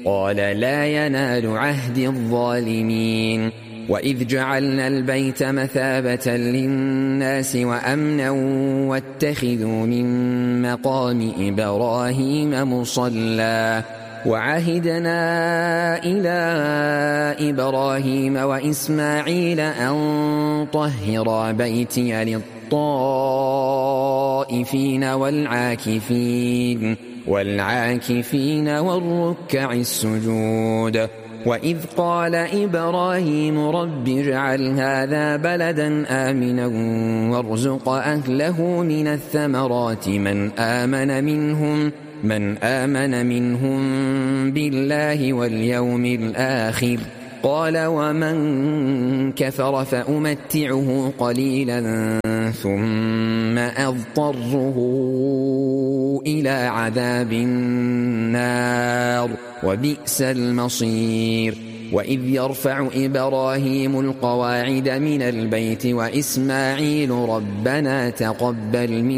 قال لا ينال عهد الظالمين. وإذ جعلنا البيت مثابة للناس وأمنا واتخذوا من مقام إبراهيم مصلى وعهدنا إلى إبراهيم وإسماعيل أن طهرا بيتي للطائفين والعاكفين والركع السجود. وإذ قال إبراهيم رب اجعل هذا بلدا آمنا وارزق أهله من الثمرات من آمن منهم بالله واليوم الآخر. قال ومن كفر فأمتعه قليلا ثم أضطره إلى عذاب النار وبئس المصير. وإذ يرفع إبراهيم القواعد من البيت وإسماعيل ربنا تقبل منا